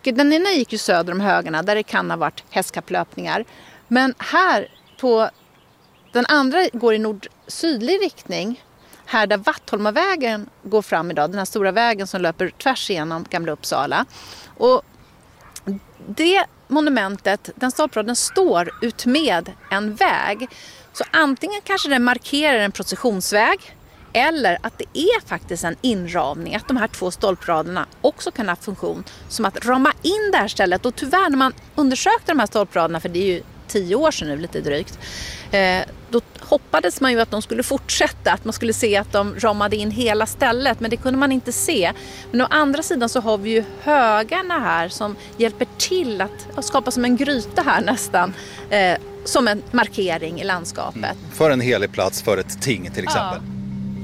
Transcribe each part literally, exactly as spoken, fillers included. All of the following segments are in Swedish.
den ena gick ju söder om högarna där det kan ha varit hästkapplöpningar. Men här på den andra går i nord-sydlig riktning. Här där Vattholmavägen går fram idag, den här stora vägen som löper tvärs igenom Gamla Uppsala. Och det monumentet, den stolpraden står ut med en väg. Så antingen kanske den markerar en processionsväg eller att det är faktiskt en inramning. Att de här två stolpraderna också kan ha funktion som att rama in det här stället. Och tyvärr när man undersökte de här stolpraderna, för det är ju tio år sedan nu lite drygt, eh, då hoppades man ju att de skulle fortsätta, att man skulle se att de ramade in hela stället, men det kunde man inte se. Men å andra sidan så har vi ju högarna här som hjälper till att, att skapa som en gryta här nästan, eh, som en markering i landskapet. Mm. För en helig plats, för ett ting till exempel. Ja.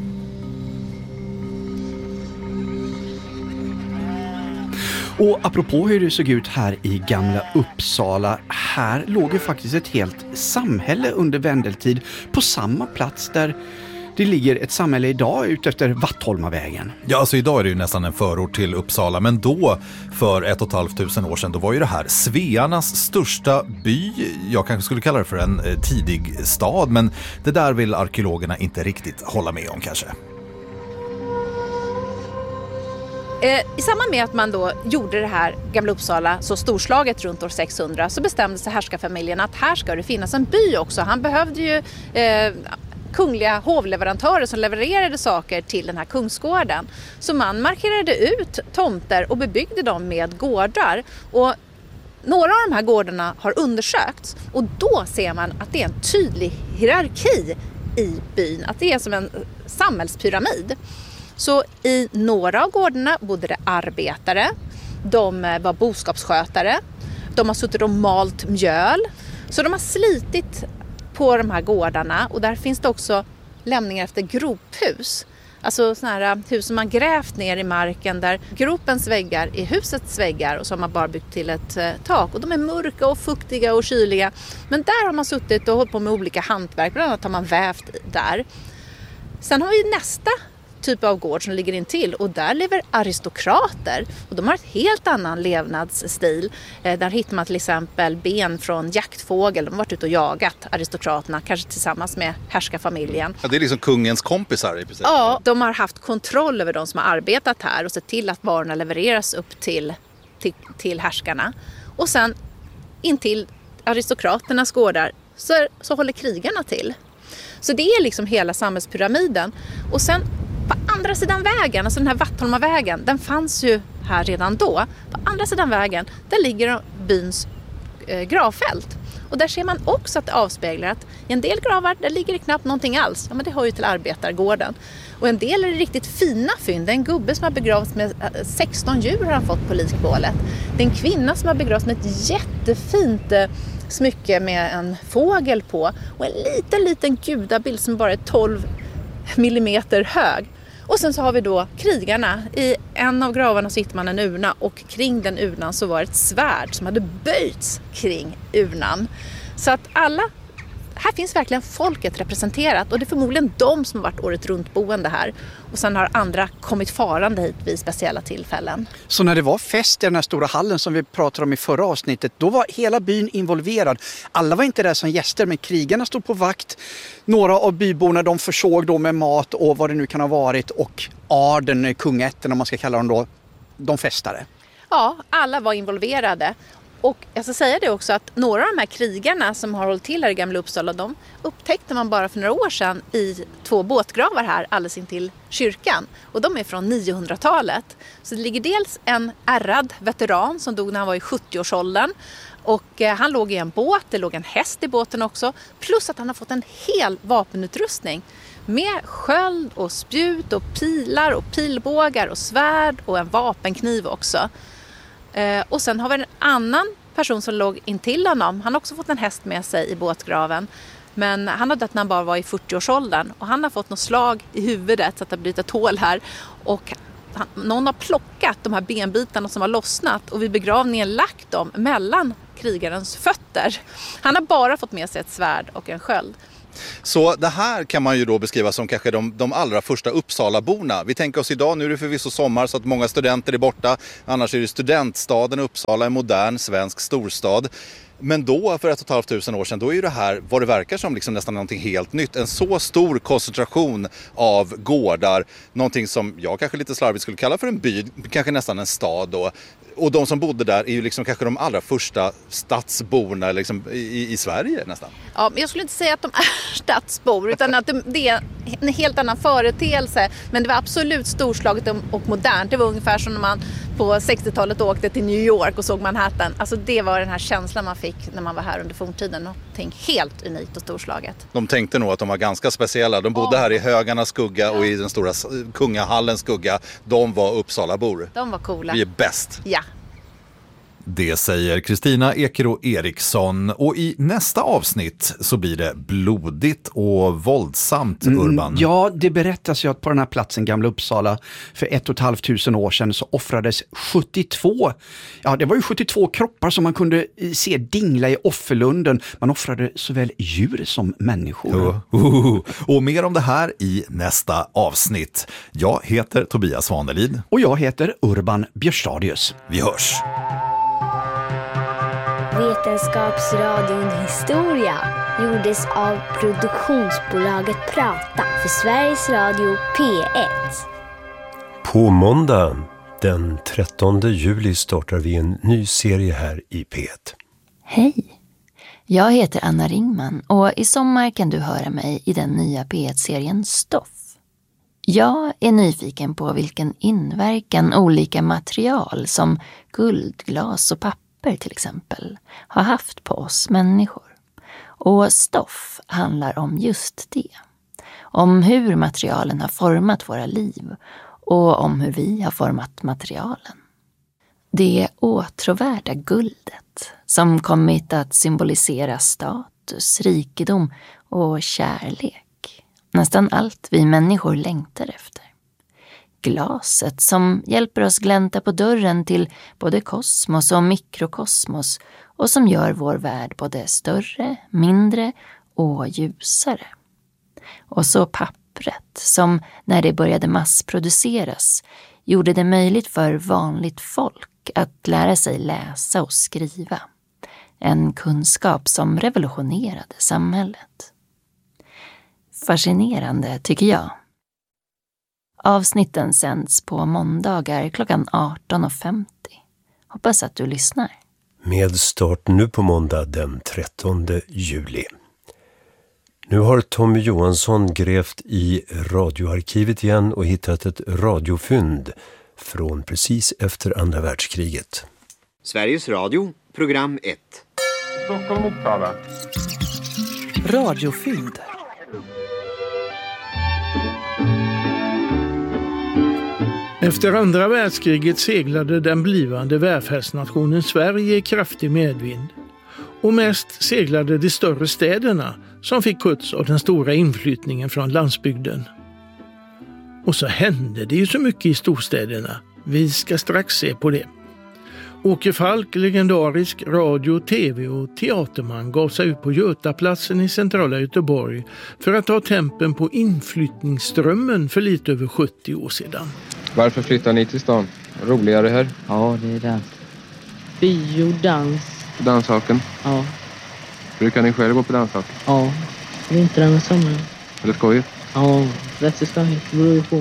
Och apropå hur det såg ut här i Gamla Uppsala, här låg ju faktiskt ett helt samhälle under vendeltid på samma plats där det ligger ett samhälle idag ut efter Vattholmavägen. Ja, alltså idag är det ju nästan en förort till Uppsala, men då för ett och ett halvt tusen år sedan, då var ju det här Svearnas största by. Jag kanske skulle kalla det för en eh, tidig stad, men det där vill arkeologerna inte riktigt hålla med om kanske. I samband med att man då gjorde det här Gamla Uppsala så storslaget runt år sexhundra så bestämde sig härskarfamiljen att här ska det finnas en by också. Han behövde ju eh, kungliga hovleverantörer som levererade saker till den här kungsgården. Så man markerade ut tomter och bebyggde dem med gårdar. Och några av de här gårdarna har undersökts och då ser man att det är en tydlig hierarki i byn. Att det är som en samhällspyramid. Så i några av gårdarna bodde det arbetare, de var boskapsskötare, de har suttit och malt mjöl. Så de har slitit på de här gårdarna och där finns det också lämningar efter grophus. Alltså sådana här hus som man grävt ner i marken där gropens väggar är husets väggar och så har man bara byggt till ett eh, tak. Och de är mörka och fuktiga och kyliga. Men där har man suttit och hållit på med olika hantverk, bland annat har man vävt där. Sen har vi nästa typ av gård som ligger in till och där lever aristokrater och de har ett helt annan levnadsstil. Eh, där hittar man till exempel ben från jaktfågel, de har varit ute och jagat, aristokraterna, kanske tillsammans med härskarfamiljen. Ja, det är liksom kungens kompisar i princip. Ja, de har haft kontroll över de som har arbetat här och sett till att varorna levereras upp till, till, till härskarna. Och sen in till aristokraternas gårdar så, så håller krigarna till. Så det är liksom hela samhällspyramiden. Och sen på andra sidan vägen, alltså den här Vattholmavägen, den fanns ju här redan då. På andra sidan vägen, där ligger byns eh, gravfält. Och där ser man också att det avspeglar att i en del gravar, där ligger det knappt någonting alls. Ja, men det hör ju till arbetargården. Och en del är det riktigt fina fynd. Det är en gubbe som har begravts med sexton djur har han fått på likbålet. Det är en kvinna som har begravts med ett jättefint eh, smycke med en fågel på. Och en liten, liten gudabild som bara är tolv millimeter hög. Och sen så har vi då krigarna. I en av gravarna sitter man en urna och kring den urnan så var ett svärd som hade böjts kring urnan. Så att alla, här finns verkligen folket representerat och det är förmodligen de som har varit året runt boende här. Och sen har andra kommit farande hit vid speciella tillfällen. Så när det var fest i den här stora hallen som vi pratade om i förra avsnittet, då var hela byn involverad. Alla var inte där som gäster, men krigarna stod på vakt. Några av byborna de försåg då med mat och vad det nu kan ha varit. Och adeln, kungaätten om man ska kalla dem då, de festade. Ja, alla var involverade. Och jag ska säga det också att några av de här krigarna som har hållit till här i Gamla Uppsala, de upptäckte man bara för några år sedan i två båtgravar här alldeles intill kyrkan. Och de är från niohundratalet. Så det ligger dels en ärrad veteran som dog när han var i sjuttioårsåldern. Och eh, han låg i en båt, det låg en häst i båten också. Plus att han har fått en hel vapenutrustning. Med sköld och spjut och pilar och pilbågar och svärd och en vapenkniv också. Eh, och sen har vi en annan person som låg intill honom. Han har också fått en häst med sig i båtgraven. Men han har dött när han bara var i fyrtioårsåldern. Och han har fått något slag i huvudet så att det har blivit ett hål här. Och han, någon har plockat de här benbitarna som har lossnat. Och vid begravningen lagt dem mellan krigarens fötter. Han har bara fått med sig ett svärd och en sköld. Så det här kan man ju då beskriva som kanske de, de allra första Uppsalaborna. Vi tänker oss idag, nu är det förvisso sommar så att många studenter är borta. Annars är det studentstaden Uppsala, en modern svensk storstad. Men då, för ett och ett halvt tusen år sedan, då är ju det här, vad det verkar som, liksom nästan någonting helt nytt. En så stor koncentration av gårdar, någonting som jag kanske lite slarvigt skulle kalla för en by, kanske nästan en stad då. Och de som bodde där är ju liksom kanske de allra första stadsborna liksom i, i Sverige nästan. Ja, men jag skulle inte säga att de är stadsbor, utan att det, det är en helt annan företeelse. Men det var absolut storslaget och modernt. Det var ungefär som när man på sextiotalet åkte till New York och såg Manhattan. Alltså det var den här känslan man fick när man var här under forntiden. Någonting helt unikt och storslaget. De tänkte nog att de var ganska speciella. De bodde oh. här i högarnas skugga ja. och i den stora kungahallens skugga. De var Uppsalabor. De var coola. Vi är bäst. Ja. Det säger Kristina Ekero Eriksson, och i nästa avsnitt så blir det blodigt och våldsamt, Urban. Mm, ja, det berättas ju att på den här platsen, Gamla Uppsala, för ett och ett halvt tusen år sedan så offrades sjuttiotvå, ja det var ju sjuttiotvå kroppar som man kunde se dingla i offerlunden. Man offrade såväl djur som människor. Uh, uh, och mer om det här i nästa avsnitt. Jag heter Tobias Svanelid. Och jag heter Urban Björstadius. Vi hörs! Vetenskapsradion Historia gjordes av produktionsbolaget Prata för Sveriges Radio P ett. På måndag den trettonde juli startar vi en ny serie här i P ett. Hej, jag heter Anna Ringman och i sommar kan du höra mig i den nya P ett-serien Stoff. Jag är nyfiken på vilken inverkan olika material som guld, glas och papper till exempel har haft på oss människor. Och Stoff handlar om just det. Om hur materialen har format våra liv och om hur vi har format materialen. Det åtråvärda guldet som kommit att symbolisera status, rikedom och kärlek. Nästan allt vi människor längtar efter. Glaset som hjälper oss glänta på dörren till både kosmos och mikrokosmos och som gör vår värld både större, mindre och ljusare. Och så pappret som när det började massproduceras gjorde det möjligt för vanligt folk att lära sig läsa och skriva. En kunskap som revolutionerade samhället. Fascinerande tycker jag. Avsnitten sänds på måndagar klockan arton och femtio. Hoppas att du lyssnar. Med start nu på måndag den trettonde juli. Nu har Tommy Johansson grävt i radioarkivet igen och hittat ett radiofynd från precis efter andra världskriget. Sveriges Radio, program ett. Stockholm, Uppsala. Radiofynd. Efter andra världskriget seglade den blivande välfärdsnationen Sverige i kraftig medvind. Och mest seglade de större städerna som fick skjuts av den stora inflyttningen från landsbygden. Och så hände det ju så mycket i storstäderna. Vi ska strax se på det. Åke Falk, legendarisk radio-, tv- och teaterman, gav sig ut på Götaplatsen i centrala Göteborg för att ta tempen på inflyttningsströmmen för lite över sjuttio år sedan. Varför flyttar ni till stan? Roligare här? Ja, det är dans. Bio, dans. Danshaken? Ja. Brukar ni själv gå på danshaken? Ja, vintern och sommaren. Är det skojigt? Ja, rätt så skojigt. Det beror på.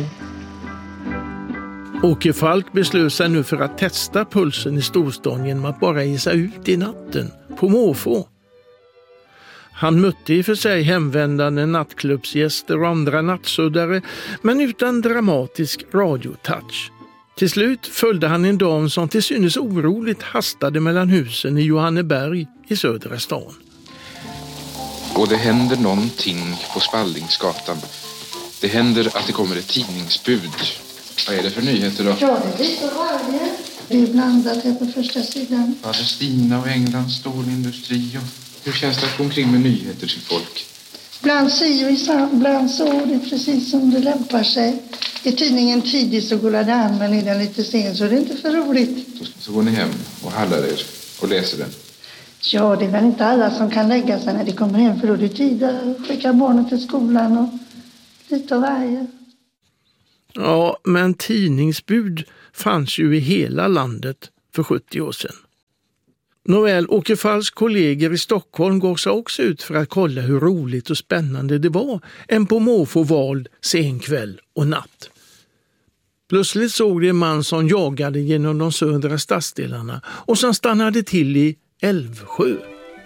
Åke Falk beslöt sig nu för att testa pulsen i storstan genom att bara ge sig ut i natten, på måfå. Han mötte i för sig hemvändande nattklubbsgäster och andra nattsuddare, men utan dramatisk radiotouch. Till slut följde han en dam som till synes oroligt hastade mellan husen i Johanneberg i södra stan. Och det händer någonting på Spaldingsgatan. Det händer att det kommer ett tidningsbud. Vad är det för nyheter då? Ja, det är lite varje. Det är blandat här på första sidan. Palestina och Englands stålindustri. Hur känns det att gå omkring med nyheter till folk? Ibland si och ibland så. Det är precis som det lämpar sig. I tidningen tidigt så går det an, men är den lite sen så är det inte för roligt. Så, så går ni hem och hallar er och läser den. Ja, det är väl inte alla som kan lägga sig när de kommer hem, för då är det tid att skicka barnen till skolan och lite av varje. Ja, men tidningsbud fanns ju i hela landet för sjuttio år sedan. Nåväl, Åke Falks kollegor i Stockholm går sig också ut för att kolla hur roligt och spännande det var en på måfå vald sen kväll och natt. Plötsligt såg de en man som jagade genom de södra stadsdelarna och som stannade till i Älvsjö.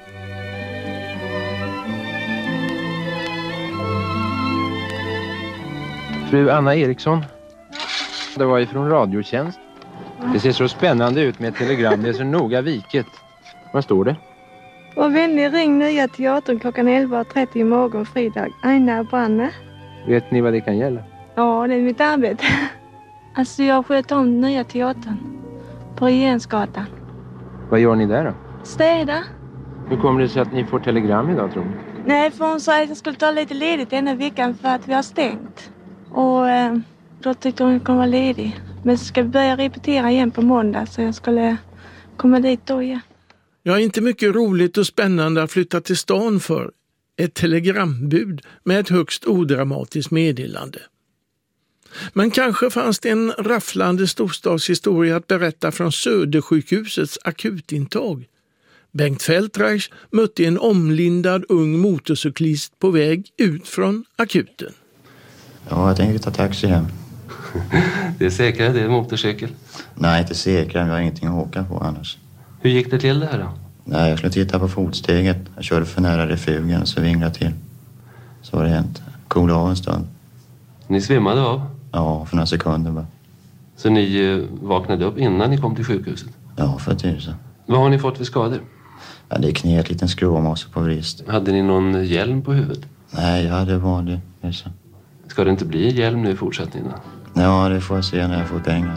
Fru Anna Eriksson. Det var ifrån Radiotjänst. Det ser så spännande ut med ett telegram. Det är så noga viket. Vad står det? Var vänlig, ring nya teatern klockan elva trettio imorgon fredag. Aina Branne. Vet ni vad det kan gälla? Ja, det är mitt arbete. Alltså jag sköter om nya teatern på Regeringsgatan. Vad gör ni där då? Städa. Hur kommer det sig att ni får telegram idag, tror ni? Nej, för hon sa att jag skulle ta lite ledigt denna veckan för att vi har stängt. Och eh, då tyckte hon att hon kunde vara ledig. Men så ska vi börja repetera igen på måndag, så jag skulle komma dit då igen. Jag är inte mycket roligt och spännande att flytta till stan för. Ett telegrambud med ett högst odramatiskt meddelande. Men kanske fanns det en rafflande storstadshistoria att berätta från Södersjukhusets akutintag. Bengt Feldreich mötte en omlindad ung motorcyklist på väg ut från akuten. Ja, jag tänker ta taxi hem. Det är säkrare, det är motorcykel. Nej, inte säkrare, jag har ingenting att åka på annars. Hur gick det till det här då? Nej, jag skulle titta på fotsteget. Jag körde för nära refugen så vinglade till. Så var det hänt. Coolade av en stund. Ni svimmade av? Ja, för några sekunder bara. Så ni eh, vaknade upp innan ni kom till sjukhuset? Ja, för tusen. Vad har ni fått för skador? Ja, det är knät, liten skråmåse på vrist. Hade ni någon hjälm på huvudet? Nej, jag hade vanlig. Ska det inte bli hjälm nu i fortsättningen? Ja, det får jag se när jag får pengar.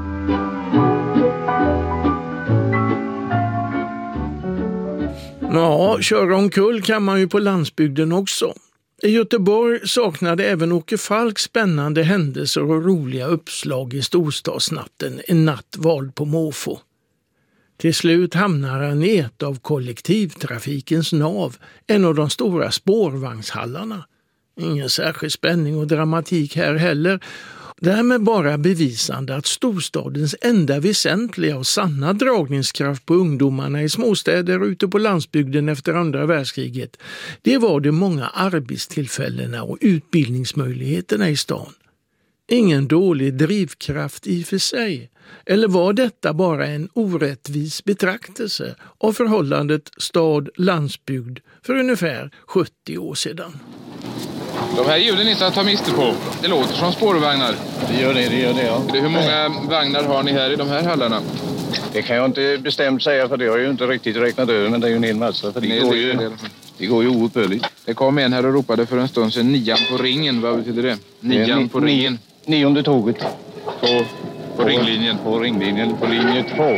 Ja, köra omkull kan man ju på landsbygden också. I Göteborg saknade även Åke Falk spännande händelser och roliga uppslag i storstadsnatten, en natt vald på måfå. Till slut hamnar han i ett av kollektivtrafikens nav, en av de stora spårvagnshallarna. Ingen särskild spänning och dramatik här heller. Därmed bara bevisande att storstadens enda väsentliga och sanna dragningskraft på ungdomarna i småstäder ute på landsbygden efter andra världskriget, det var de många arbetstillfällena och utbildningsmöjligheterna i stan. Ingen dålig drivkraft i för sig. Eller var detta bara en orättvis betraktelse av förhållandet stad-landsbygd för ungefär sjuttio år sedan? De här ljuden är inte att ta miste på. Det låter som spårvagnar. Det gör det, det gör det, ja. Hur många vagnar har ni här i de här hallarna? Det kan jag inte bestämt säga, för det har jag ju inte riktigt räknat över, men det är ju en hel massa. För det, går ju, det går ju oupphörligt. Det kom en här och ropade för en stund sedan nian på ringen. Vad betyder det? Nian ni, på ringen. Ni, nionde tåget. På, på, på ringlinjen. På ringlinjen, på linje två.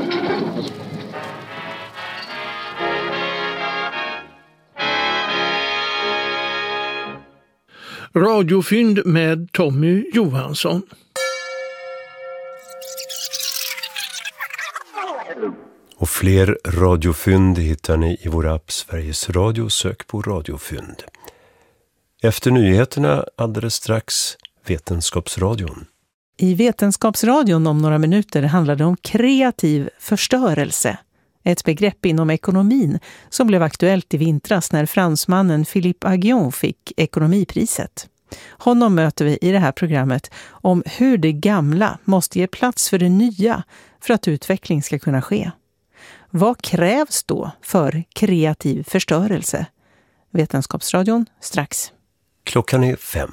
Radiofynd med Tommy Johansson. Och fler radiofynd hittar ni i vår app Sveriges Radio. Sök på radiofynd. Efter nyheterna alldeles strax Vetenskapsradion. I Vetenskapsradion om några minuter handlar det om kreativ förstörelse. Ett begrepp inom ekonomin som blev aktuellt i vintras när fransmannen Philippe Aghion fick ekonomipriset. Honom möter vi i det här programmet om hur det gamla måste ge plats för det nya för att utveckling ska kunna ske. Vad krävs då för kreativ förstörelse? Vetenskapsradion strax. Klockan är fem.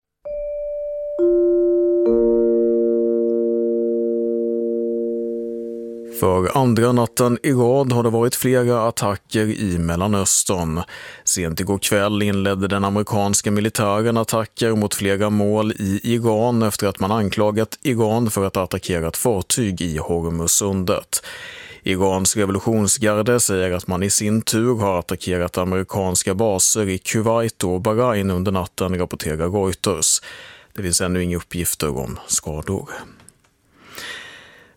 För andra natten i rad har det varit flera attacker i Mellanöstern. Sent igår kväll inledde den amerikanska militären attacker mot flera mål i Iran efter att man anklagat Iran för att ha attackerat fartyg i Hormuzsundet. Irans revolutionsgarde säger att man i sin tur har attackerat amerikanska baser i Kuwait och Bahrain under natten, rapporterar Reuters. Det finns ännu inga uppgifter om skador.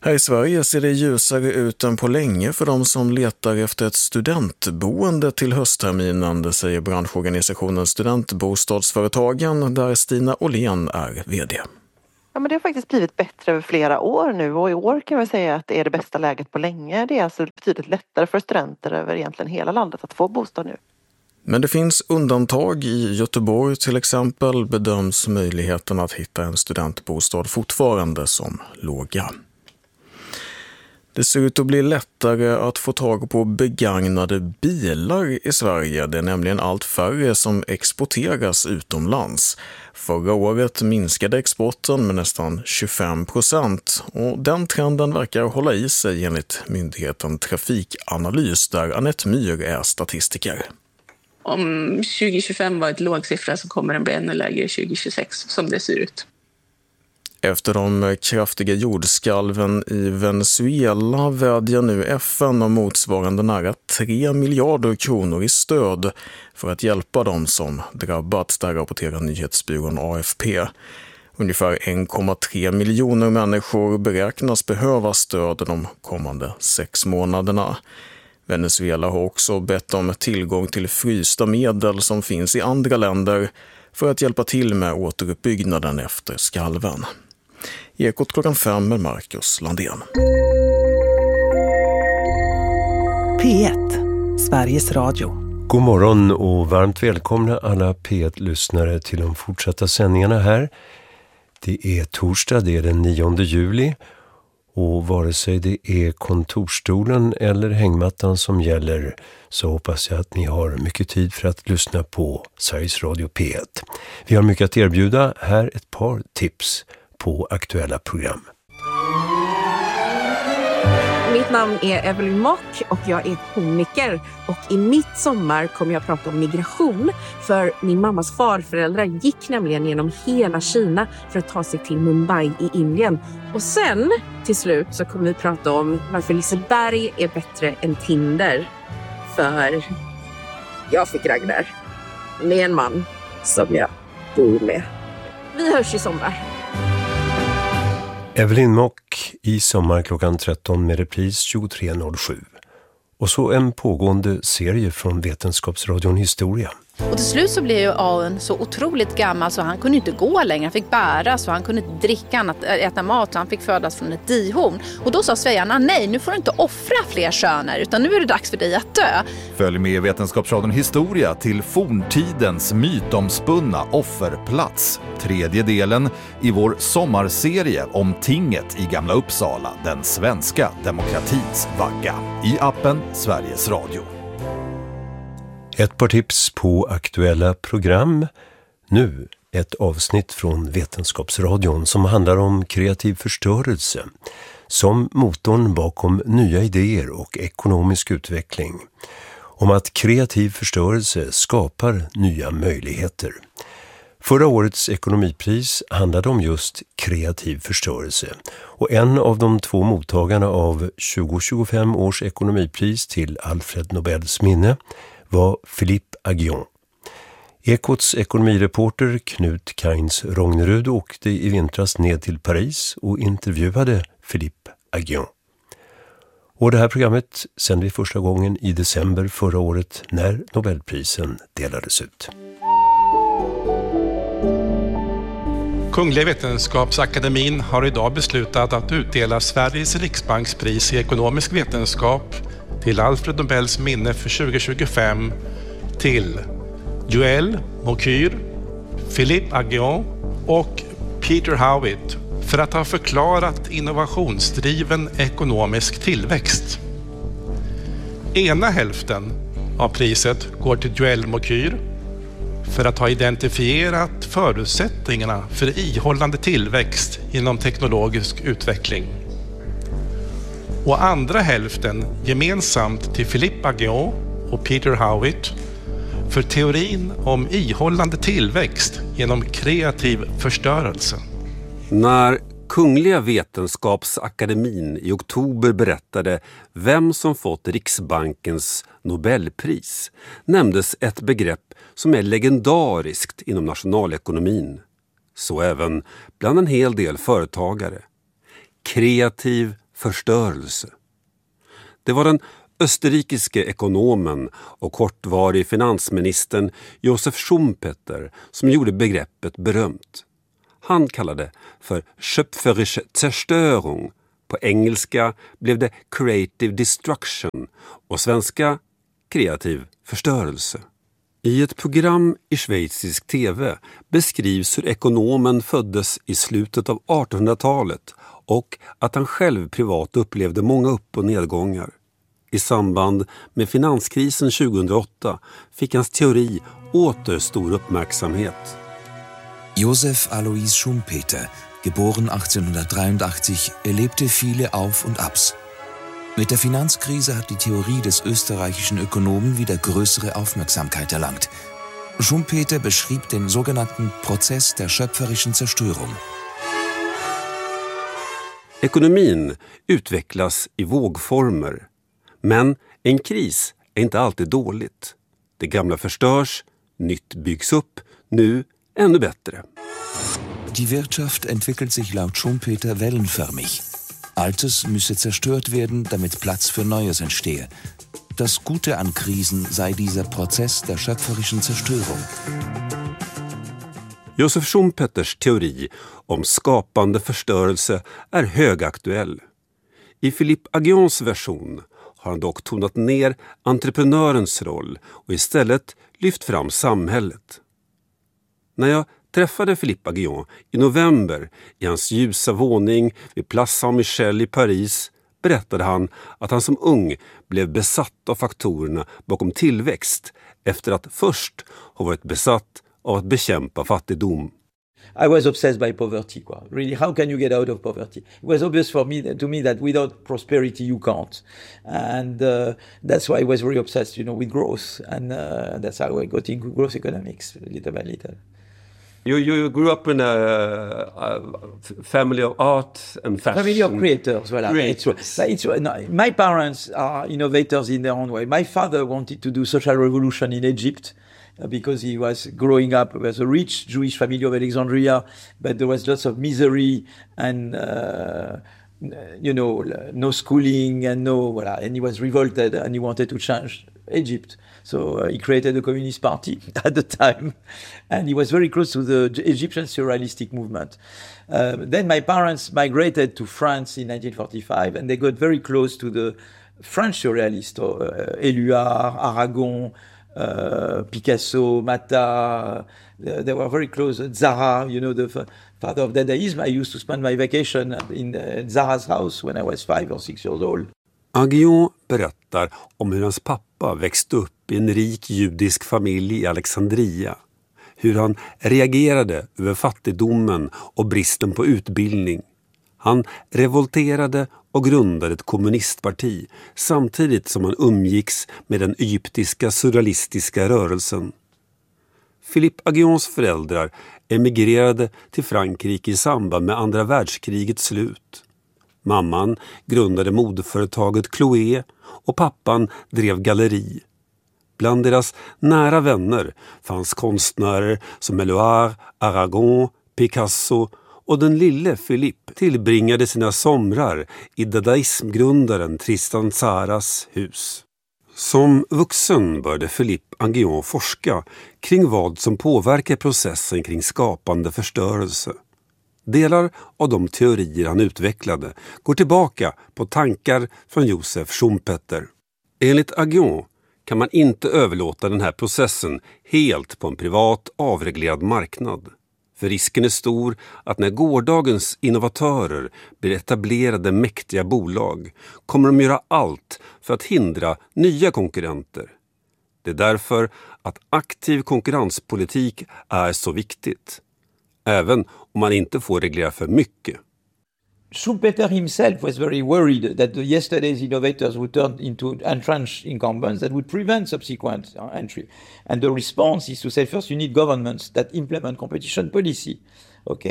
Här i Sverige ser det ljusare ut än på länge för de som letar efter ett studentboende till höstterminen, det säger branschorganisationen Studentbostadsföretagen, där Stina Åhlén är vd. Ja, men det har faktiskt blivit bättre över flera år nu, och i år kan vi säga att det är det bästa läget på länge. Det är alltså betydligt lättare för studenter över egentligen hela landet att få bostad nu. Men det finns undantag. I Göteborg till exempel bedöms möjligheten att hitta en studentbostad fortfarande som låga. Det ser ut att bli lättare att få tag på begagnade bilar i Sverige. Det är nämligen allt färre som exporteras utomlands. Förra året minskade exporten med nästan tjugofem procent och den trenden verkar hålla i sig enligt myndigheten Trafikanalys, där Anette Myhr är statistiker. Om tjugo tjugofem var ett lågsiffra så kommer den bli ännu lägre tjugo tjugosex som det ser ut. Efter de kraftiga jordskalven i Venezuela vädjar nu F N om motsvarande nära tre miljarder kronor i stöd för att hjälpa dem som drabbats, där rapporterar nyhetsbyrån A F P. Ungefär en komma tre miljoner människor beräknas behöva stöd de kommande sex månaderna. Venezuela har också bett om tillgång till frysta medel som finns i andra länder för att hjälpa till med återuppbyggnaden efter skalven. Ekot klockan fem med Marcus Landén. P ett, Sveriges Radio. God morgon och varmt välkomna alla P ett-lyssnare till de fortsatta sändningarna här. Det är torsdag, det är den nionde juli. Och vare sig det är kontorstolen eller hängmattan som gäller så hoppas jag att ni har mycket tid för att lyssna på Sveriges Radio P ett. Vi har mycket att erbjuda, här ett par tips på aktuella program. Mitt namn är Evelyn Mock och jag är komiker, och i mitt sommar kommer jag prata om migration, för min mammas farföräldrar gick nämligen genom hela Kina för att ta sig till Mumbai i Indien. Och sen till slut så kommer vi prata om varför Liseberg är bättre än Tinder, för jag fick ragg där med en man som jag bor med. Vi hörs i sommar. Evelyn Mock i sommar klockan tretton med repris tjugotre noll sju. Och så en pågående serie från Vetenskapsradion Historia. Och till slut så blev ju Aun så otroligt gammal så han kunde inte gå längre. Han fick bära, så han kunde inte dricka, annat, äta mat, så han fick födas från ett dihorn. Och då sa Svejarna, nej, nu får du inte offra fler söner, utan nu är det dags för dig att dö. Följ med Vetenskapsradion Historia till forntidens mytomspunna offerplats. Tredje delen i vår sommarserie om tinget i Gamla Uppsala, den svenska demokratins vagga. I appen Sveriges Radio. Ett par tips på aktuella program. Nu ett avsnitt från Vetenskapsradion som handlar om kreativ förstörelse som motorn bakom nya idéer och ekonomisk utveckling. Om att kreativ förstörelse skapar nya möjligheter. Förra årets ekonomipris handlade om just kreativ förstörelse, och en av de två mottagarna av tjugo tjugofem års ekonomipris till Alfred Nobels minne var Philippe Aghion. Ekots ekonomireporter Knut Kains Rognerud åkte i vintras ned till Paris och intervjuade Philippe Aghion. Och det här programmet sände vi första gången i december förra året när Nobelprisen delades ut. Kungliga Vetenskapsakademin har idag beslutat att utdela Sveriges riksbankspris i ekonomisk vetenskap till Alfred Nobels minne för tjugo tjugofem till Joël Moncure, Philippe Aghion och Peter Howitt för att ha förklarat innovationsdriven ekonomisk tillväxt. Ena hälften av priset går till Joël Moncure för att ha identifierat förutsättningarna för ihållande tillväxt inom teknologisk utveckling. Och andra hälften gemensamt till Philippe Aghion och Peter Howitt för teorin om ihållande tillväxt genom kreativ förstörelse. När Kungliga Vetenskapsakademin i oktober berättade vem som fått Riksbankens Nobelpris nämndes ett begrepp som är legendariskt inom nationalekonomin. Så även bland en hel del företagare. Kreativ förstörelse. Det var den österrikiske ekonomen och kortvarig finansministern Josef Schumpeter som gjorde begreppet berömt. Han kallade för schöpferische Zerstörung. På engelska blev det creative destruction och svenska kreativ förstörelse. I ett program i schweizisk tv beskrivs hur ekonomen föddes i slutet av artonhundratalet och att han själv privat upplevde många upp- och nedgångar. I samband med finanskrisen tjugohundraåtta fick hans teori åter stor uppmärksamhet. Josef Alois Schumpeter, geboren achtzehnhundertdreiundachtzig, erlebte viele Auf- und Abs. Mit der Finanzkrise hat die Theorie des österreichischen Ökonomen wieder größere Aufmerksamkeit erlangt. Schumpeter beschrieb den sogenannten Prozess der schöpferischen Zerstörung. Ekonomin utvecklas i vågformer. Men en kris är inte alltid dåligt. Det gamla förstörs, nytt byggs upp, nu ännu bättre. Die Wirtschaft entwickelt sich laut Schumpeter wellenförmig. Altes müsse zerstört werden, damit Platz für Neues entstehe. Das Gute an Krisen sei dieser Prozess der schöpferischen Zerstörung. Josef Schumpeters teori om skapande förstörelse är högaktuell. I Philippe Aghions version har han dock tonat ner entreprenörens roll och istället lyft fram samhället. När jag träffade Philippe Aghion i november i hans ljusa våning vid Place Saint-Michel i Paris berättade han att han som ung blev besatt av faktorerna bakom tillväxt efter att först ha varit besatt av att bekämpa fattigdom. I was obsessed by poverty. Quoi. Really, how can you get out of poverty? It was obvious for me, to me, that without prosperity you can't, and uh, that's why I was very obsessed, you know, with growth, and uh, that's how I got into growth economics, little by little. You you grew up in a, a family of art and fashion. Family of creators, voilà. Creators. It's, it's, no, my parents are innovators in their own way. My father wanted to do social revolution in Egypt, because he was growing up as a rich Jewish family of Alexandria, but there was lots of misery and, uh, you know, no schooling and no, voilà, and he was revolted and he wanted to change Egypt. So uh, he created a communist party at the time, and he was very close to the Egyptian surrealistic movement. Uh, then my parents migrated to France in nineteen forty-five, and they got very close to the French surrealists, uh, Éluard, Aragon, Uh, Picasso, Mata, uh, they were very close. Zara, you know, the f- father of Dadaism. I used to spend my vacation in uh, Zara's house when I was five or six years old. Aghion berättar om hur hans pappa växte upp i en rik judisk familj i Alexandria. Hur han reagerade över fattigdomen och bristen på utbildning. Han revolterade och grundade ett kommunistparti samtidigt som han umgicks med den egyptiska surrealistiska rörelsen. Philippe Aghions föräldrar emigrerade till Frankrike i samband med andra världskrigets slut. Mamman grundade modeföretaget Chloé och pappan drev galleri. Bland deras nära vänner fanns konstnärer som Éluard, Aragon, Picasso och den lille Philippe tillbringade sina somrar i dadaismgrundaren Tristan Tsaras hus. Som vuxen började Philippe Aghion forska kring vad som påverkar processen kring skapande förstörelse. Delar av de teorier han utvecklade går tillbaka på tankar från Josef Schumpeter. Enligt Aghion kan man inte överlåta den här processen helt på en privat avreglerad marknad. För risken är stor att när gårdagens innovatörer blir etablerade mäktiga bolag kommer de göra allt för att hindra nya konkurrenter. Det är därför att aktiv konkurrenspolitik är så viktigt. Även om man inte får reglera för mycket. Schumpeter himself was very worried that the yesterday's innovators would turn into entrenched incumbents that would prevent subsequent entry. And the response is to say, first, you need governments that implement competition policy, okay,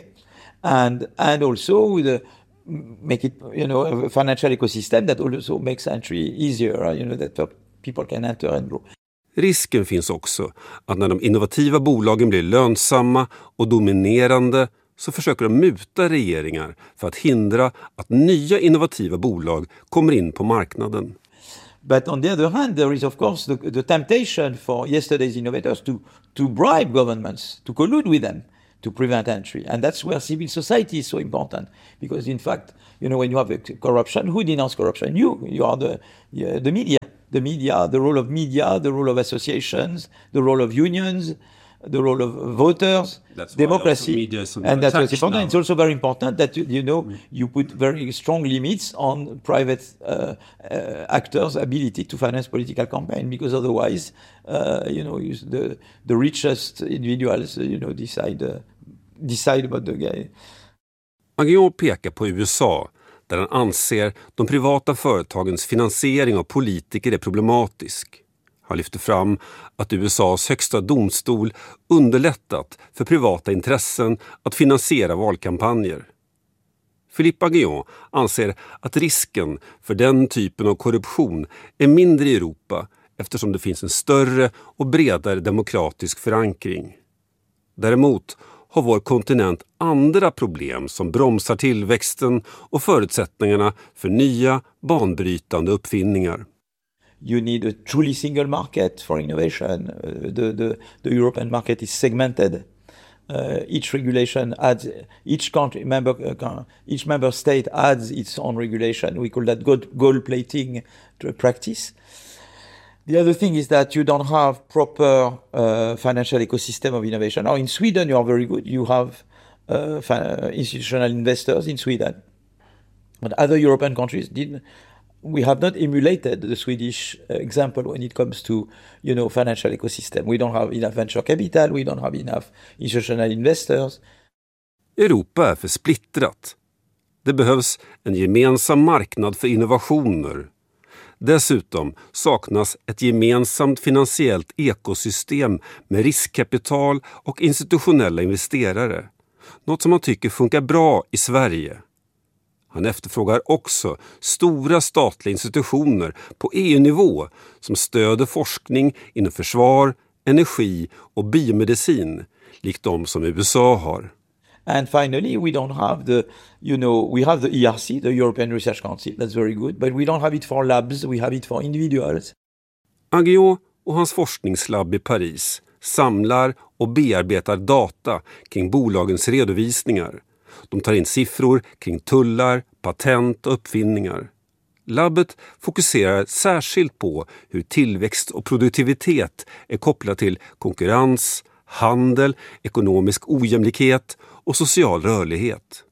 and and also the, make it, you know, a financial ecosystem that also makes entry easier, you know, that people can enter and grow. Risken finns också att när de innovativa bolagen blir lönsamma och dominerande, så försöker de muta regeringar för att hindra att nya innovativa bolag kommer in på marknaden. But on the other hand, there is of course the, the temptation for yesterday's innovators to, to bribe governments, to collude with them, to prevent entry. And that's where civil society is so important. Because in fact, you know, when you have corruption, who denounces corruption? You. You are the, uh, the media. The media, the role of media, the role of associations, the role of unions, the role of voters, that's democracy. And that's what's important. Now. It's also very important that, you know, mm. you put very strong limits on private uh, uh, actors' ability to finance political campaign, because otherwise, uh, you know, the, the richest individuals, you know, decide, uh, decide about the guy. Aghion pekar på U S A, där han anser de privata företagens finansiering av politiker är problematisk. Han lyfter fram att U S A:s högsta domstol underlättat för privata intressen att finansiera valkampanjer. Philippe Aghion anser att risken för den typen av korruption är mindre i Europa eftersom det finns en större och bredare demokratisk förankring. Däremot har vår kontinent andra problem som bromsar tillväxten och förutsättningarna för nya banbrytande uppfinningar. You need a truly single market for innovation. Uh, the, the, the European market is segmented. Uh, each regulation adds, each country member, uh, each member state adds its own regulation. We call that gold, gold plating practice. The other thing is that you don't have proper uh, financial ecosystem of innovation. Now in Sweden you are very good. You have uh, fa- institutional investors in Sweden. But other European countries didn't. We have not emulated the Swedish example when it comes to, you know, financial ecosystem. We don't have enough venture capital. We don't have enough institutional investors. Europa är för splittrat. Det behövs en gemensam marknad för innovationer. Dessutom saknas ett gemensamt finansiellt ekosystem med riskkapital och institutionella investerare. Något som man tycker funkar bra i Sverige. Han efterfrågar också stora statliga institutioner på E U-nivå som stöder forskning inom försvar, energi och biomedicin, likt de som U S A har. And finally, we don't have the, you know, we have the E R C, the European Research Council. That's very good, but we don't have it for labs. We have it for individuals. Aghion och hans forskningslabb i Paris samlar och bearbetar data kring bolagens redovisningar. De tar in siffror kring tullar, patent och uppfinningar. Labbet fokuserar särskilt på hur tillväxt och produktivitet är kopplat till konkurrens, handel, ekonomisk ojämlikhet och social rörlighet.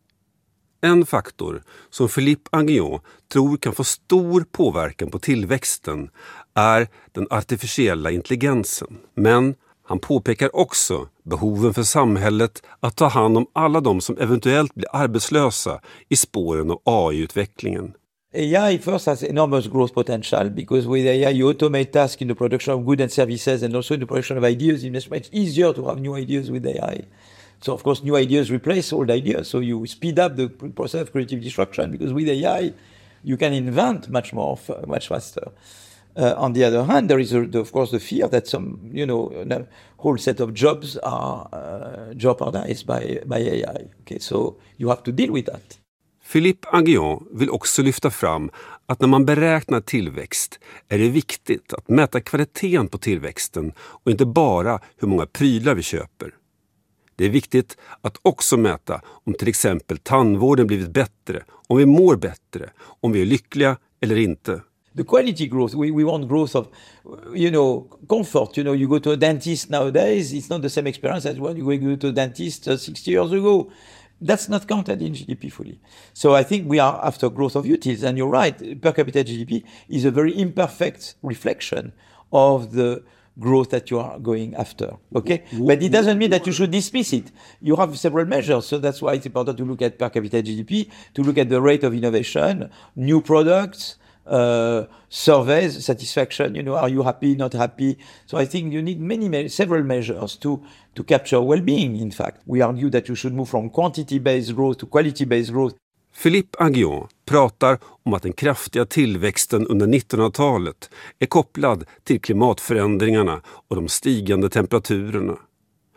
En faktor som Philippe Aghion tror kan få stor påverkan på tillväxten är den artificiella intelligensen. Men han påpekar också behoven för samhället att ta hand om alla de som eventuellt blir arbetslösa i spåren av A I-utvecklingen. A I first has enormous growth potential because with A I you automate tasks in the production of goods and services and also in the production of ideas. It's easier to have new ideas with A I. So of course new ideas replace old ideas. So you speed up the process of creative destruction because with A I you can invent much more, much faster. Uh, on the other hand, there is, a, the, of course, the fear that some, you know, a whole set of jobs are uh, jeopardized by, by A I. Okay, so you have to deal with that. Philippe Aghion vill också lyfta fram att när man beräknar tillväxt är det viktigt att mäta kvaliteten på tillväxten och inte bara hur många prylar vi köper. Det är viktigt att också mäta om till exempel tandvården blivit bättre, om vi mår bättre, om vi är lyckliga eller inte. The quality growth, we, we want growth of, you know, comfort. You know, you go to a dentist nowadays, it's not the same experience as when you go to a dentist uh, sixty years ago. That's not counted in G D P fully. So I think we are after growth of utils. And you're right, per capita G D P is a very imperfect reflection of the growth that you are going after. Okay? But it doesn't mean that you should dismiss it. You have several measures. So that's why it's important to look at per capita G D P, to look at the rate of innovation, new products, Uh, surveys, satisfaction, you know, are you happy, not happy? So I think you need many, many several measures to, to capture well-being, in fact. We argue that you should move from quantity-based growth to quality-based growth. Philippe Aghion pratar om att den kraftiga tillväxten under nittonhundratalet är kopplad till klimatförändringarna och de stigande temperaturerna.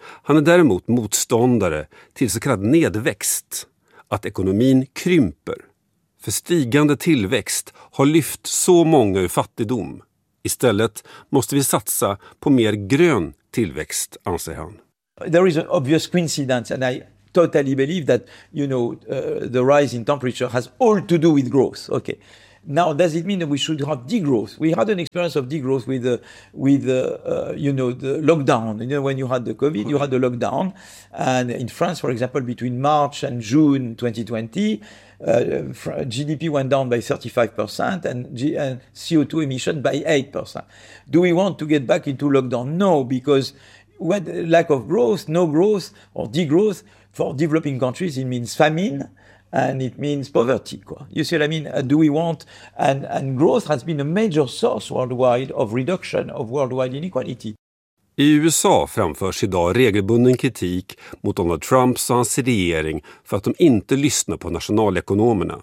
Han är däremot motståndare till så kallad nedväxt, att ekonomin krymper. För stigande tillväxt har lyft så många ur fattigdom. Istället måste vi satsa på mer grön tillväxt, anser han. There is an obvious coincidence, and I totally believe that, you know, uh, the rise in temperature has all to do with growth. Okay. Now, does it mean that we should have degrowth? We had an experience of degrowth with, the, with the, uh, you know, the lockdown. You know, when you had the COVID, you had the lockdown. And in France, for example, between March and June twenty twenty, uh, G D P went down by thirty-five percent and, G- and C O two emission by eight percent. Do we want to get back into lockdown? No, because what lack of growth, no growth or degrowth for developing countries, it means famine. And it means poverty. You see what I mean? Uh, do we want... And, and growth has been a major source worldwide of reduction of worldwide inequality. I U S A framförs idag regelbunden kritik mot Donald Trumps och hans regering för att de inte lyssnar på nationalekonomerna.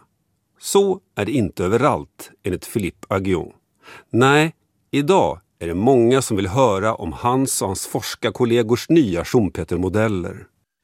Så är det inte överallt, enligt Philippe Aghion. Nej, idag är det många som vill höra om hans och hans forskarkollegors nya Schumpeter-modeller.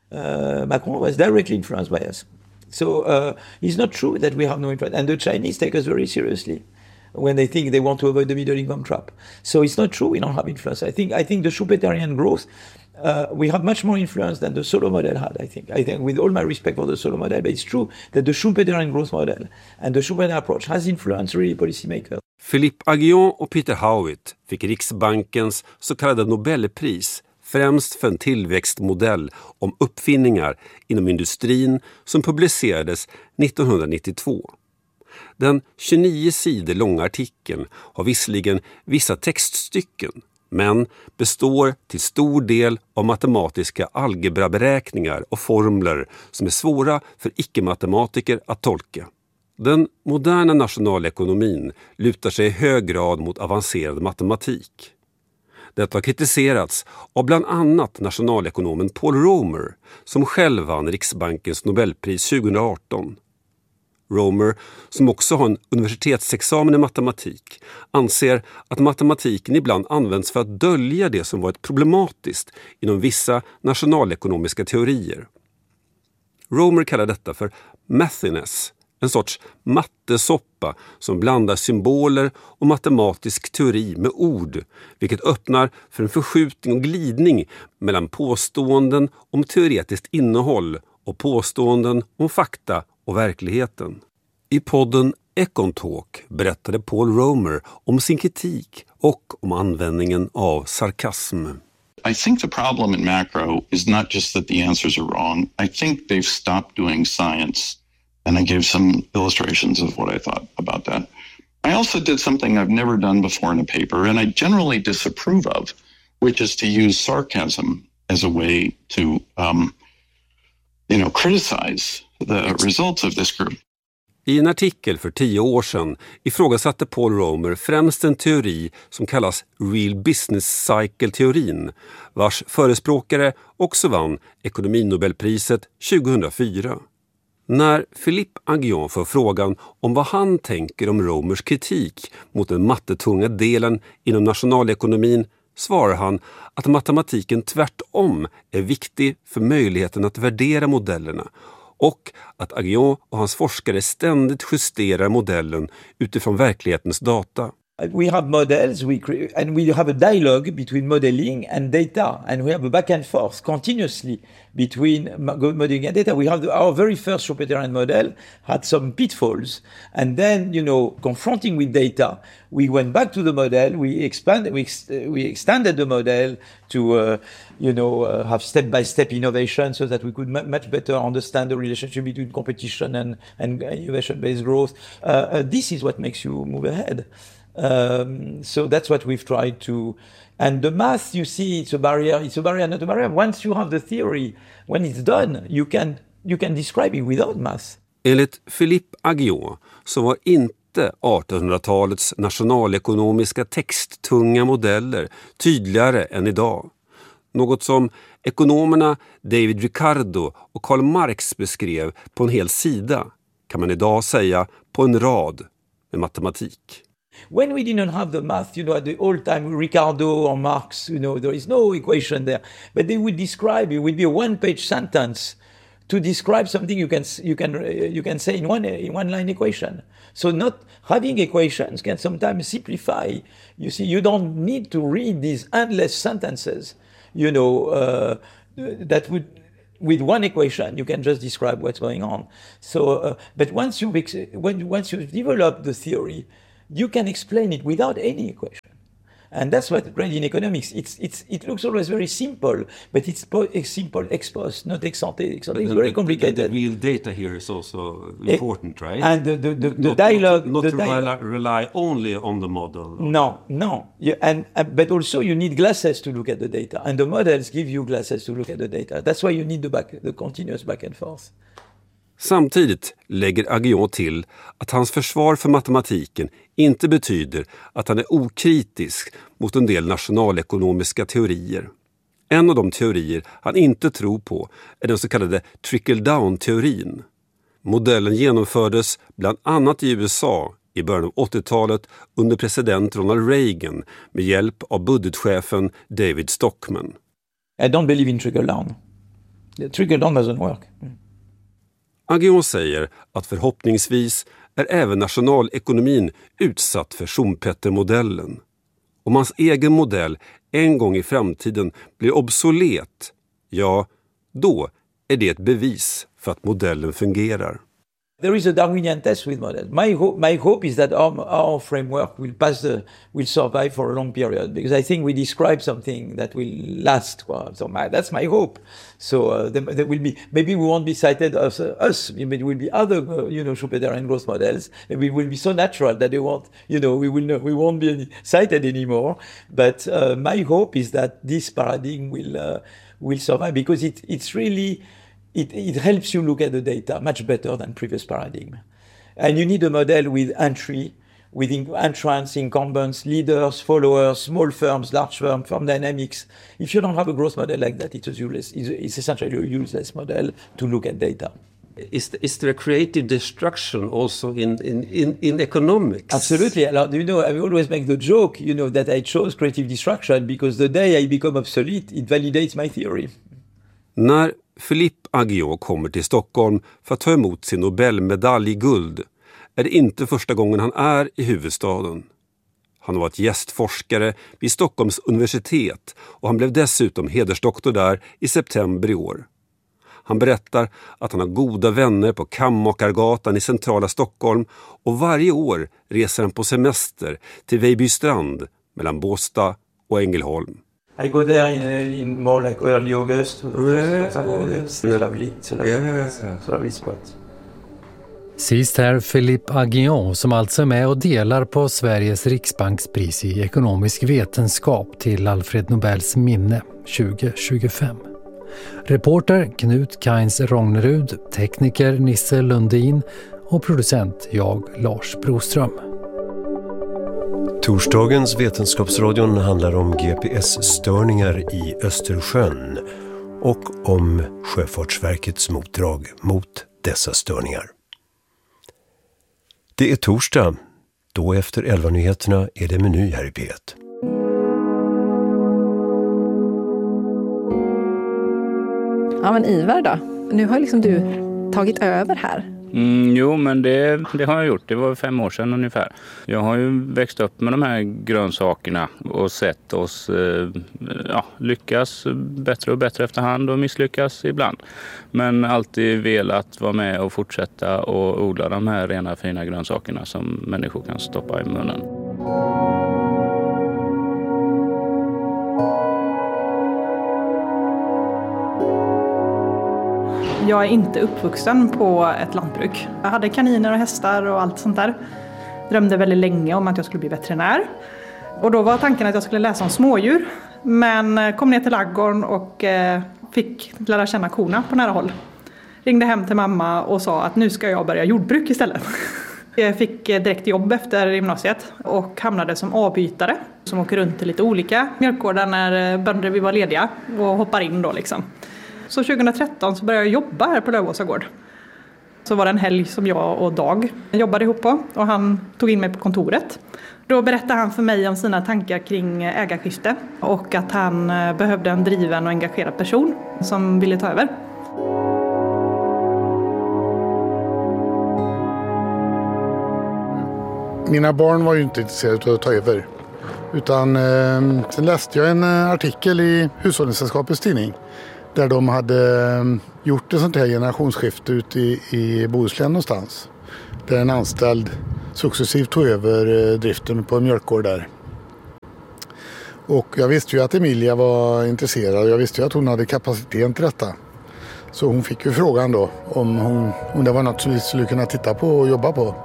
Uh, Macron was directly influenced by us. So uh, it's not true that we have no influence. And the Chinese take us very seriously when they think they want to avoid the middle income trap. So it's not true we don't have influence. I think I think the Schumpeterian growth, uh, we have much more influence than the Solow model had, I think. I think with all my respect for the Solow model, but it's true that the Schumpeterian growth model and the Schumpeter approach has influenced really policymakers. Philippe Aghion och Peter Howitt fick Riksbankens så kallade Nobelpris främst för en tillväxtmodell om uppfinningar inom industrin som publicerades nittonhundranittiotvå. Den tjugonio sidor långa artikeln har visserligen vissa textstycken, men består till stor del av matematiska algebraberäkningar och formler som är svåra för icke-matematiker att tolka. Den moderna nationalekonomin lutar sig i hög grad mot avancerad matematik. Detta har kritiserats av bland annat nationalekonomen Paul Romer, som själv vann Riksbankens Nobelpris tjugoarton. Romer, som också har en universitetsexamen i matematik, anser att matematiken ibland används för att dölja det som varit problematiskt inom vissa nationalekonomiska teorier. Romer kallar detta för mathiness, en sorts mattesoppa som blandar symboler och matematisk teori med ord, vilket öppnar för en förskjutning och glidning mellan påståenden om teoretiskt innehåll och påståenden om fakta och verkligheten. I podden Econ Talk berättade Paul Romer om sin kritik och om användningen av sarkasm. I think the problem in macro is not just that the answers are wrong. I think they've stopped doing science. And I gave some illustrations of what I thought about that. I also did something I've never done before in a paper, and I generally disapprove of, which is to use sarcasm as a way to, um, you know, criticize the results of this group. I en artikel för tio år sedan ifrågasatte Paul Romer främst en teori som kallas Real Business Cycle-teorin, vars förespråkare också vann ekonominobelpriset tjugohundrafyra. När Philippe Aghion får frågan om vad han tänker om Romers kritik mot den mattetunga delen inom nationalekonomin svarar han att matematiken tvärtom är viktig för möjligheten att värdera modellerna och att Aghion och hans forskare ständigt justerar modellen utifrån verklighetens data. We have models, we cre- and we have a dialogue between modeling and data, and we have a back and forth continuously between modeling and data. We have the, our very first Schumpeterian model had some pitfalls, and then, you know, confronting with data, we went back to the model, we expanded, we, ex- we extended the model to, uh, you know, uh, have step-by-step innovation so that we could m- much better understand the relationship between competition and, and innovation-based growth. Uh, uh, this is what makes you move ahead. Um, so that's what we've tried to, and the math, you see, it's a barrier, it's a barrier, not a barrier. Once you have the theory, when it's done, you can, you can describe it without math. Enligt Philippe Aghion så var inte artonhundratalets nationalekonomiska texttunga modeller tydligare än idag. Något som ekonomerna David Ricardo och Karl Marx beskrev på en hel sida kan man idag säga på en rad med matematik. When we didn't have the math, you know, at the old time, Ricardo or Marx, you know, there is no equation there. But they would describe, it would be a one-page sentence to describe something you can you can uh, you can say in one in one line equation. So not having equations can sometimes simplify. You see, you don't need to read these endless sentences. You know, uh, that would with one equation you can just describe what's going on. So, uh, but once you when once you develop the theory, you can explain it without any equation. And that's what read in economics. It's, it's, it looks always very simple, but it's po- simple ex post, not ex ante. Ex ante. It's very complicated. The, the real data here is also important, right? And the, the, the, the not, dialogue... Not, not the to di- rely, rely only on the model. No, no. You, and, uh, but also you need glasses to look at the data. And the models give you glasses to look at the data. That's why you need the, back, the continuous back and forth. Samtidigt lägger Aghion till att hans försvar för matematiken inte betyder att han är okritisk mot en del nationalekonomiska teorier. En av de teorier han inte tror på är den så kallade trickle-down-teorin. Modellen genomfördes bland annat i U S A i början av åttiotalet under president Ronald Reagan med hjälp av budgetchefen David Stockman. I don't believe in trickle-down. Trickle-down doesn't work. Aghion säger att förhoppningsvis är även nationalekonomin utsatt för Schumpeter-modellen. Om hans egen modell en gång i framtiden blir obsolet, ja, då är det ett bevis för att modellen fungerar. There is a Darwinian test with models. My hope, my hope is that our, our framework will pass the, will survive for a long period, because I think we describe something that will last. Well, so my, that's my hope. So uh, there, there will be, maybe we won't be cited as uh, us. Maybe it will be other, uh, you know, Schumpeterian growth models. Maybe it will be so natural that they won't, you know, we will know, we won't be any, cited anymore. But uh, my hope is that this paradigm will uh, will survive, because it it's really. It, it helps you look at the data much better than previous paradigm. And you need a model with entry, with in, entrants, incumbents, leaders, followers, small firms, large firms, firm dynamics. If you don't have a growth model like that, it's, a useless, it's, it's essentially a useless model to look at data. Is, is there a creative destruction also in, in, in, in economics? Absolutely. You know, I always make the joke, you know, that I chose creative destruction because the day I become obsolete, it validates my theory. När Philippe Aghion kommer till Stockholm för att ta emot sin Nobelmedalj i guld är det inte första gången han är i huvudstaden. Han har varit gästforskare vid Stockholms universitet och han blev dessutom hedersdoktor där i september i år. Han berättar att han har goda vänner på Kammakargatan i centrala Stockholm och varje år reser han på semester till Vejbystrand mellan Båstad och Ängelholm. I go there in, in more like early August. Yeah. It's a lovely, it's a lovely, yeah. It's a lovely spot. Sist här Philippe Aghion, som alltså är med och delar på Sveriges riksbankspris i ekonomisk vetenskap till Alfred Nobels minne tjugo tjugofem. Reporter Knut Kains Rognerud, tekniker Nisse Lundin och producent jag Lars Broström. Torsdagens Vetenskapsradion handlar om G P S-störningar i Östersjön och om Sjöfartsverkets motdrag mot dessa störningar. Det är torsdag, då efter elva-nyheterna är det Meny här i P ett. Ja, men Ivar då? Nu har liksom du tagit över här. Mm, jo, men det, det har jag gjort. Det var fem år sedan ungefär. Jag har ju växt upp med de här grönsakerna och sett oss eh, ja, lyckas bättre och bättre efterhand och misslyckas ibland. Men alltid velat vara med och fortsätta och odla de här rena fina grönsakerna som människor kan stoppa i munnen. Jag är inte uppvuxen på ett lantbruk. Jag hade kaniner och hästar och allt sånt där. Drömde väldigt länge om att jag skulle bli veterinär. Och då var tanken att jag skulle läsa om smådjur. Men kom ner till ladugården och fick lära känna korna på nära håll. Ringde hem till mamma och sa att nu ska jag börja jordbruk istället. Jag fick direkt jobb efter gymnasiet och hamnade som avbytare. Som åker runt till lite olika mjölkgårdar när bönder vill vara lediga och hoppar in då liksom. Så tjugohundratretton så började jag jobba här på Lövåsa gård. Så var det en helg som jag och Dag jobbade ihop på och han tog in mig på kontoret. Då berättade han för mig om sina tankar kring ägarskifte och att han behövde en driven och engagerad person som ville ta över. Mina barn var ju inte intresserade av att ta över. Utan eh, sen läste jag en artikel i Hushållningssällskapets tidning där de hade gjort ett sånt här generationsskifte ute i, i Bohuslän någonstans. Där en anställd successivt tog över driften på en mjölkgård där. Och jag visste ju att Emilia var intresserad och jag visste ju att hon hade kapaciteten till detta. Så hon fick ju frågan då om, hon, om det var något som vi skulle kunna titta på och jobba på.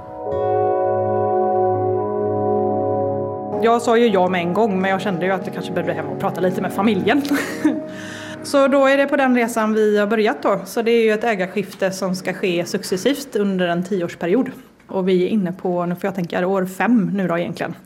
Jag sa ju ja med en gång, men jag kände ju att jag kanske behövde hem och prata lite med familjen. Så då är det på den resan vi har börjat då. Så det är ju ett ägarskifte som ska ske successivt under en tioårsperiod. Och vi är inne på, nu får jag tänka, år fem nu då egentligen.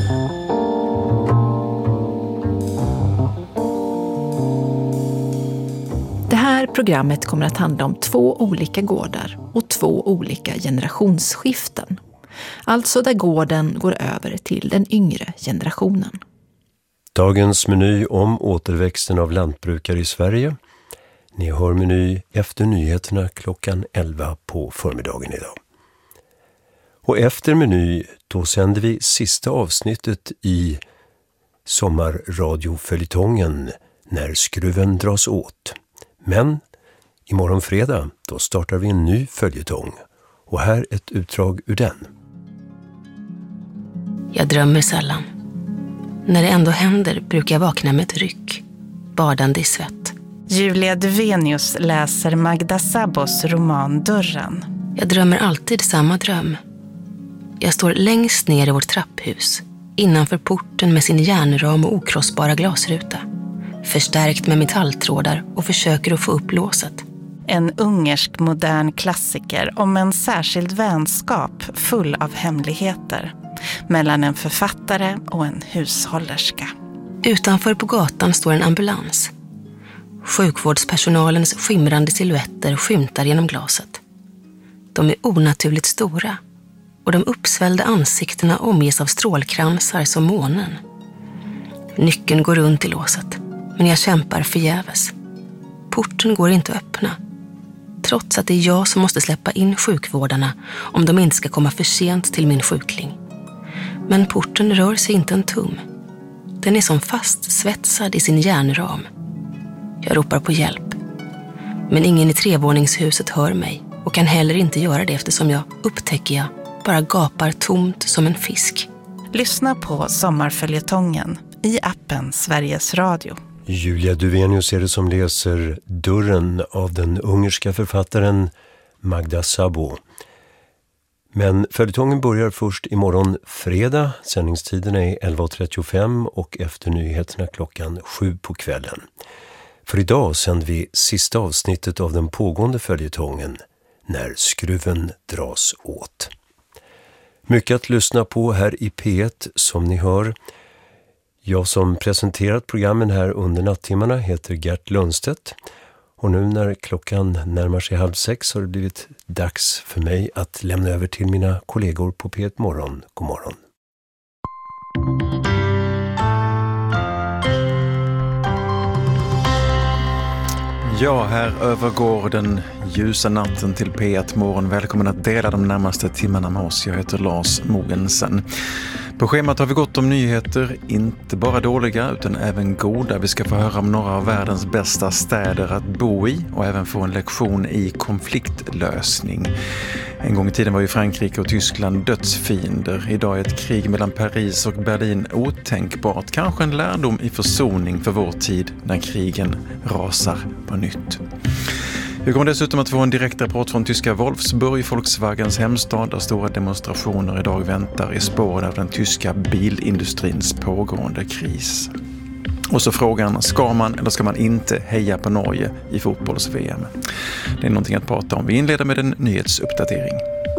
Det här programmet kommer att handla om två olika gårdar och två olika generationsskiften. Alltså där gården går över till den yngre generationen. Dagens meny om återväxten av lantbrukare i Sverige. Ni hör meny efter nyheterna klockan elva på förmiddagen idag. Och efter meny då sänder vi sista avsnittet i sommarradioföljetongen När skruven dras åt. Men imorgon fredag då startar vi en ny följetong. Och här ett utdrag ur den. Jag drömmer sällan. När det ändå händer brukar jag vakna med ett ryck, badande i svett. Julia Duvenius läser Magda Szabos roman Dörren. Jag drömmer alltid samma dröm. Jag står längst ner i vårt trapphus, innanför porten med sin järnram och okrossbara glasruta. Förstärkt med metalltrådar och försöker att få upp låset. En ungersk modern klassiker om en särskild vänskap full av hemligheter. Mellan en författare och en hushållerska. Utanför på gatan står en ambulans. Sjukvårdspersonalens skimrande silhuetter skymtar genom glaset. De är onaturligt stora och de uppsvällda ansiktena omges av strålkransar som månen. Nyckeln går runt i låset, men jag kämpar förgäves. Porten går inte att öppna, trots att det är jag som måste släppa in sjukvårdarna om de inte ska komma för sent till min sjukling. Men porten rör sig inte en tum. Den är som fastsvetsad i sin järnram. Jag ropar på hjälp. Men ingen i trevåningshuset hör mig och kan heller inte göra det eftersom jag, upptäcker jag, bara gapar tomt som en fisk. Lyssna på sommarföljetongen i appen Sveriges Radio. Julia Duvenius är det som läser Dörren av den ungerska författaren Magda Szabo. Men följetongen börjar först imorgon fredag. Sändningstiden är elva trettiofem och efter nyheterna klockan sju på kvällen. För idag sänder vi sista avsnittet av den pågående följetongen När skruven dras åt. Mycket att lyssna på här i P ett som ni hör. Jag som presenterat programmen här under nattimmarna heter Gert Lundstedt. Och nu när klockan närmar sig halv sex har det blivit dags för mig att lämna över till mina kollegor på P ett Morgon. God morgon. Ja, här övergår den ljusa natten till P ett Morgon. Välkommen att dela de närmaste timmarna med oss. Jag heter Lars Mogensen. På schemat har vi gått om nyheter, inte bara dåliga utan även goda. Vi ska få höra om några av världens bästa städer att bo i och även få en lektion i konfliktlösning. En gång i tiden var ju Frankrike och Tyskland dödsfiender. Idag är ett krig mellan Paris och Berlin otänkbart. Kanske en lärdom i försoning för vår tid när krigen rasar på nytt. Vi kommer dessutom att få en direkt rapport från tyska Wolfsburg, Volkswagens hemstad, där stora demonstrationer idag väntar i spåren av den tyska bilindustrins pågående kris. Och så frågan, ska man eller ska man inte heja på Norge i fotbolls-V M? Det är någonting att prata om. Vi inleder med en nyhetsuppdatering.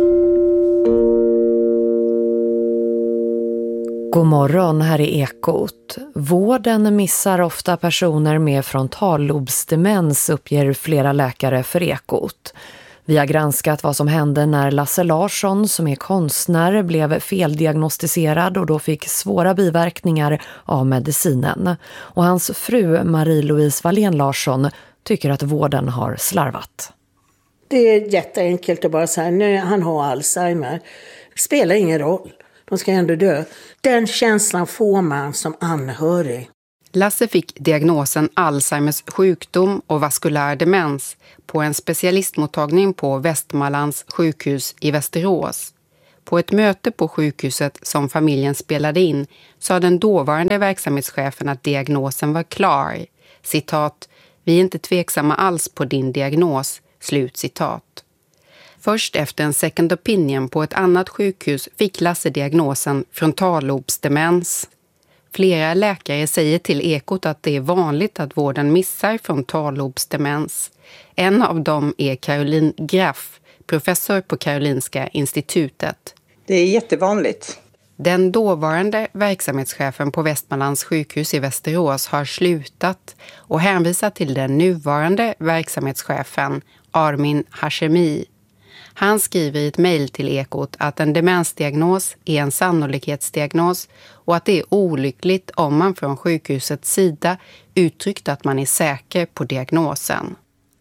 God morgon, här är Ekot. Vården missar ofta personer med frontallobsdemens, uppger flera läkare för Ekot. Vi har granskat vad som hände när Lasse Larsson, som är konstnär, blev feldiagnostiserad och då fick svåra biverkningar av medicinen. Och hans fru Marie-Louise Wallén Larsson tycker att vården har slarvat. Det är jätteenkelt att bara säga, nej, han har Alzheimer. Det spelar ingen roll. De ska ändå dö. Den känslan får man som anhörig. Lasse fick diagnosen Alzheimers sjukdom och vaskulär demens på en specialistmottagning på Västmanlands sjukhus i Västerås. På ett möte på sjukhuset som familjen spelade in sa den dåvarande verksamhetschefen att diagnosen var klar. Citat, vi är inte tveksamma alls på din diagnos, slut citat. Först efter en second opinion på ett annat sjukhus fick Lasse diagnosen frontallobsdemens. Flera läkare säger till Ekot att det är vanligt att vården missar frontallobsdemens. En av dem är Caroline Graff, professor på Karolinska institutet. Det är jättevanligt. Den dåvarande verksamhetschefen på Västmanlands sjukhus i Västerås har slutat och hänvisar till den nuvarande verksamhetschefen Armin Hashemi. Han skriver i ett mejl till Ekot att en demensdiagnos är en sannolikhetsdiagnos och att det är olyckligt om man från sjukhusets sida uttryckt att man är säker på diagnosen.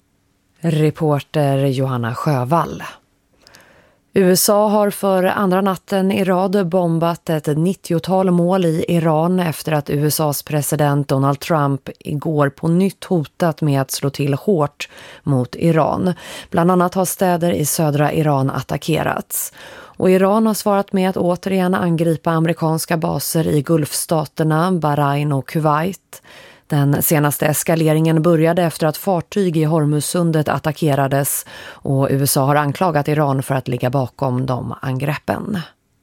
Reporter Johanna Sjövall. U S A har för andra natten i rad bombat ett nittiotal mål i Iran efter att U S A:s president Donald Trump igår på nytt hotat med att slå till hårt mot Iran. Bland annat har städer i södra Iran attackerats. Och Iran har svarat med att återigen angripa amerikanska baser i Gulfstaterna, Bahrain och Kuwait. Den senaste eskaleringen började efter att fartyg i Hormuzsundet attackerades och U S A har anklagat Iran för att ligga bakom de angreppen.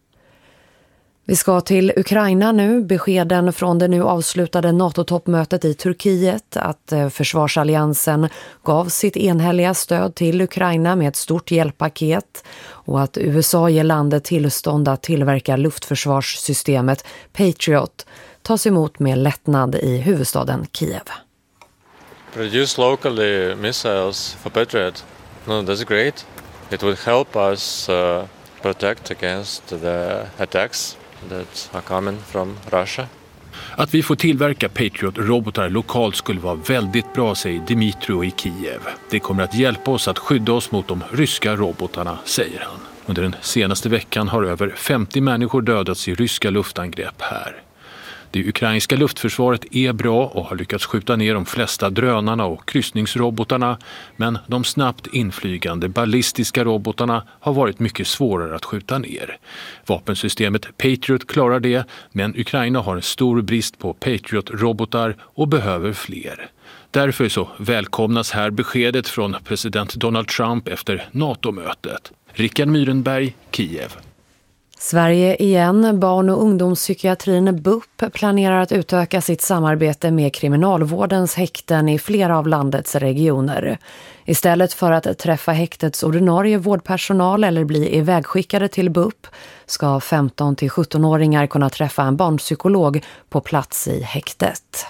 Vi ska till Ukraina nu. Beskeden från det nu avslutade NATO-toppmötet i Turkiet att försvarsalliansen gav sitt enhälliga stöd till Ukraina med ett stort hjälppaket och att U S A ger landet tillstånd att tillverka luftförsvarssystemet Patriot tas emot med lättnad i huvudstaden Kiev. Produce locally missiles for Patriot. No, that's great. It would help us uh, protect against the attacks that are coming from Russia. Att vi får tillverka Patriot-robotar lokalt skulle vara väldigt bra, säger Dmitro i Kiev. Det kommer att hjälpa oss att skydda oss mot de ryska robotarna, säger han. Under den senaste veckan har över femtio människor dödats i ryska luftangrepp här. Det ukrainska luftförsvaret är bra och har lyckats skjuta ner de flesta drönarna och kryssningsrobotarna, men de snabbt inflygande ballistiska robotarna har varit mycket svårare att skjuta ner. Vapensystemet Patriot klarar det, men Ukraina har en stor brist på Patriot-robotar och behöver fler. Därför så välkomnas här beskedet från president Donald Trump efter NATO-mötet. Rickard Myrenberg, Kiev. Sverige igen. Barn- och ungdomspsykiatrin B U P planerar att utöka sitt samarbete med kriminalvårdens häkten i flera av landets regioner. Istället för att träffa häktets ordinarie vårdpersonal eller bli ivägskickade till B U P ska femton till sjutton-åringar kunna träffa en barnpsykolog på plats i häktet.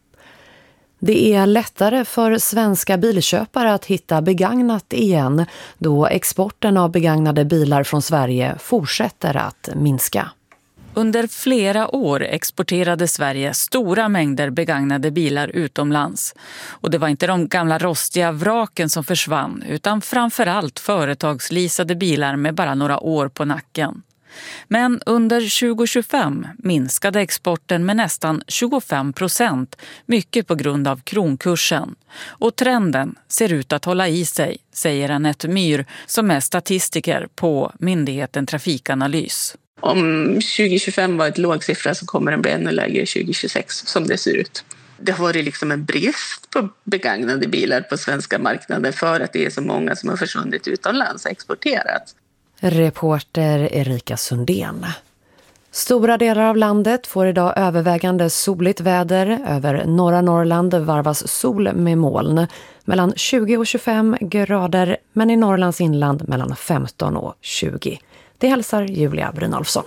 Det är lättare för svenska bilköpare att hitta begagnat igen då exporten av begagnade bilar från Sverige fortsätter att minska. Under flera år exporterade Sverige stora mängder begagnade bilar utomlands. Och det var inte de gamla rostiga vraken som försvann utan framförallt företagsleasade bilar med bara några år på nacken. Men under tjugo tjugofem minskade exporten med nästan tjugofem procent, mycket på grund av kronkursen. Och trenden ser ut att hålla i sig, säger Anette Myhr som är statistiker på myndigheten Trafikanalys. Om tjugo tjugofem var ett låg siffra så kommer den bli ännu lägre tjugo tjugosex som det ser ut. Det har varit liksom en brist på begagnade bilar på svenska marknaden för att det är så många som har försvunnit utomlands och exporterat. Reporter Erika Sundén. Stora delar av landet får idag övervägande soligt väder. Över norra Norrland varvas sol med moln. Mellan tjugo och tjugofem grader, men i Norrlands inland mellan femton och tjugo. Det hälsar Julia Brynolfsson.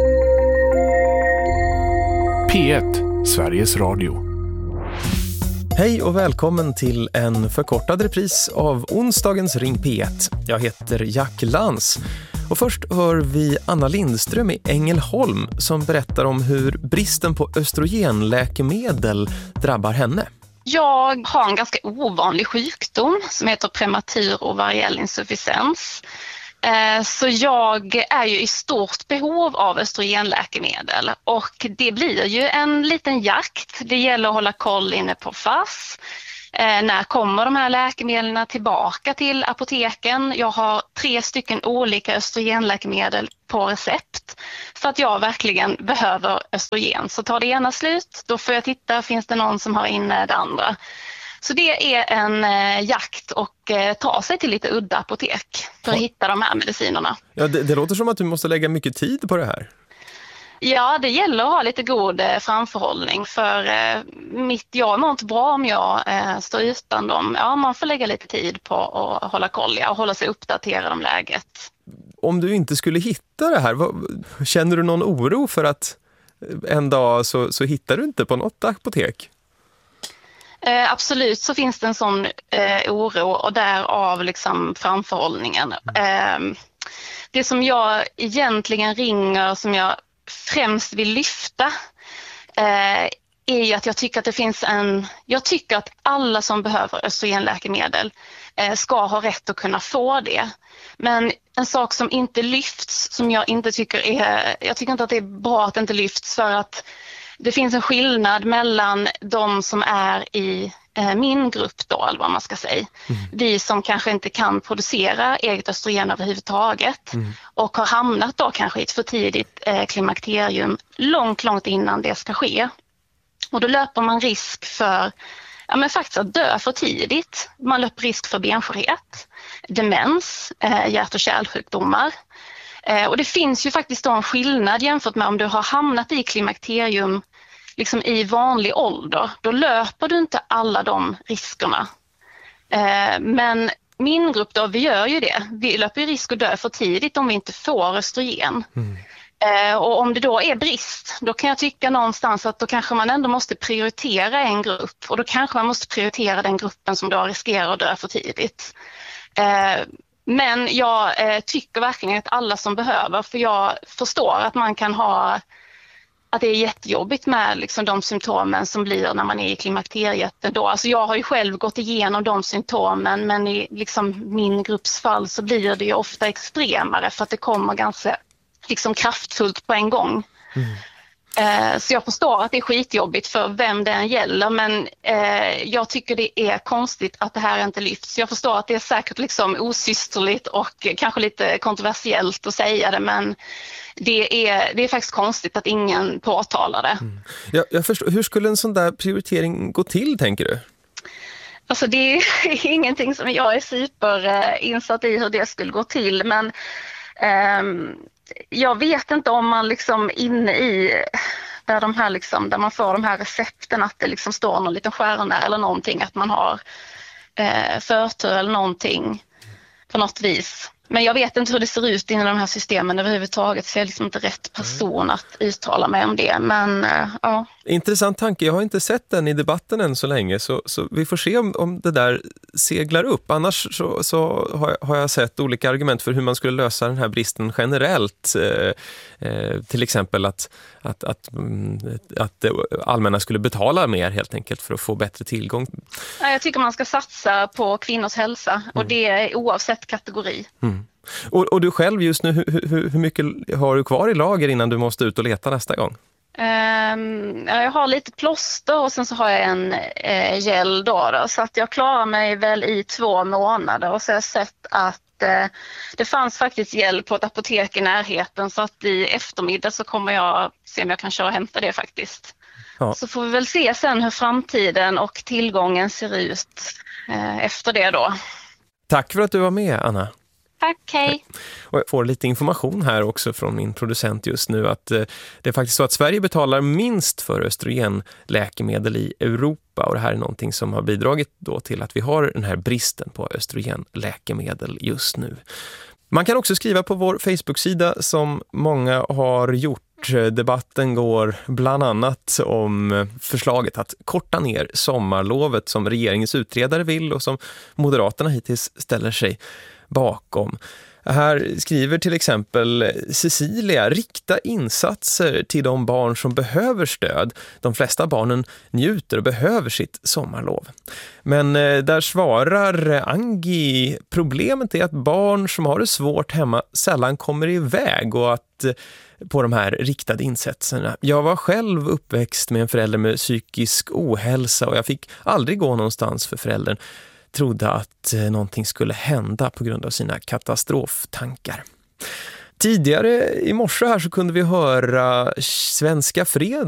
P ett, Sveriges Radio. Hej och välkommen till en förkortad repris av onsdagens Ring P ett. Jag heter Jack Lans. Och först hör vi Anna Lindström i Ängelholm som berättar om hur bristen på östrogenläkemedel drabbar henne. Jag har en ganska ovanlig sjukdom som heter prematur ovariell insufficiens. Så jag är ju i stort behov av östrogenläkemedel och det blir ju en liten jakt. Det gäller att hålla koll inne på F A S. När kommer de här läkemedlen tillbaka till apoteken? Jag har tre stycken olika östrogenläkemedel på recept för att jag verkligen behöver östrogen. Så tar det ena slut, då får jag titta, finns det någon som har inne det andra? Så det är en eh, jakt och eh, ta sig till lite udda apotek för att ja. hitta de här medicinerna. Ja, det, det låter som att du måste lägga mycket tid på det här. Ja, det gäller att ha lite god eh, framförhållning för eh, mitt, jag mår inte bra om jag eh, står utan dem. Ja, man får lägga lite tid på att hålla koll och hålla sig uppdaterad om läget. Om du inte skulle hitta det här, vad, känner du någon oro för att en dag så, så hittar du inte på något apotek? Eh, absolut så finns det en sån eh, oro och därav liksom framförhållningen. Eh, det som jag egentligen ringer, som jag främst vill lyfta eh, är ju att jag tycker att det finns en, jag tycker att alla som behöver östrogenläkemedel eh, ska ha rätt att kunna få det. Men en sak som inte lyfts, som jag inte tycker är, jag tycker inte att det är bra att det inte lyfts för att det finns en skillnad mellan de som är i eh, min grupp då, eller vad man ska säga. Mm. Vi som kanske inte kan producera eget östrogen överhuvudtaget mm. och har hamnat då kanske i ett för tidigt eh, klimakterium långt, långt innan det ska ske. Och då löper man risk för ja, men faktiskt att dö för tidigt. Man löper risk för benskörhet, demens, eh, hjärt- och kärlsjukdomar. Eh, och det finns ju faktiskt då en skillnad jämfört med om du har hamnat i klimakterium liksom i vanlig ålder. Då löper du inte alla de riskerna. Eh, men min grupp då, vi gör ju det. Vi löper ju risk att dö för tidigt om vi inte får östrogen. Mm. Eh, och om det då är brist, då kan jag tycka någonstans att då kanske man ändå måste prioritera en grupp. Och då kanske man måste prioritera den gruppen som då riskerar att dö för tidigt. Eh, Men jag eh, tycker verkligen att alla som behöver, för jag förstår att man kan ha, att det är jättejobbigt med liksom, de symptomen som blir när man är i klimakteriet. Då. Alltså, jag har ju själv gått igenom de symptomen, men i liksom, min grupps fall så blir det ju ofta extremare för att det kommer ganska liksom, kraftfullt på en gång. Mm. Så jag förstår att det är skitjobbigt för vem det än gäller, men eh, jag tycker det är konstigt att det här inte lyfts. Jag förstår att det är säkert liksom osysterligt och kanske lite kontroversiellt att säga det, men det är, det är faktiskt konstigt att ingen påtalar det. Mm. Ja, jag förstår. Hur skulle en sån där prioritering gå till, tänker du? Alltså det är ingenting som jag är superinsatt i hur det skulle gå till, men ehm, jag vet inte om man liksom inne i där, de här liksom, där man får de här recepten att det liksom står någon liten stjärna eller någonting, att man har eh, förtur eller någonting på något vis. Men jag vet inte hur det ser ut inom de här systemen överhuvudtaget, så jag är liksom inte rätt person att uttala mig om det. Men äh, ja. Intressant tanke. Jag har inte sett den i debatten än så länge, så, så vi får se om, om det där seglar upp. Annars så, så har, jag, har jag sett olika argument för hur man skulle lösa den här bristen generellt. Eh, eh, till exempel att, att, att, att det allmänna skulle betala mer helt enkelt för att få bättre tillgång. Ja, jag tycker man ska satsa på kvinnors hälsa, mm. och det är oavsett kategori. Mm. Och, och du själv just nu, hur, hur, hur mycket har du kvar i lager innan du måste ut och leta nästa gång? Um, jag har lite plåster och sen så har jag en eh, gel då, då, så att jag klarar mig väl i två månader, och så har jag sett att eh, det fanns faktiskt gel på ett apotek i närheten, så att i eftermiddag så kommer jag se om jag kan köra och hämta det faktiskt. Ja. Så får vi väl se sen hur framtiden och tillgången ser ut eh, efter det då. Tack för att du var med, Anna. Tack, hej. Och jag får lite information här också från min producent just nu, att eh, det är faktiskt så att Sverige betalar minst för östrogenläkemedel i Europa, och det här är någonting som har bidragit då till att vi har den här bristen på östrogenläkemedel just nu. Man kan också skriva på vår Facebook-sida som många har gjort Debatten går bland annat om förslaget att korta ner sommarlovet som regeringens utredare vill och som Moderaterna hittills ställer sig bakom. Här skriver till exempel Cecilia: rikta insatser till de barn som behöver stöd. De flesta barnen njuter och behöver sitt sommarlov. Men där svarar Angie: problemet är att barn som har det svårt hemma sällan kommer iväg och att på de här riktade insatserna. Jag var själv uppväxt med en förälder med psykisk ohälsa och jag fick aldrig gå någonstans för föräldern trodde att någonting skulle hända på grund av sina katastroftankar. Tidigare i morse här så kunde vi höra Svenska Fred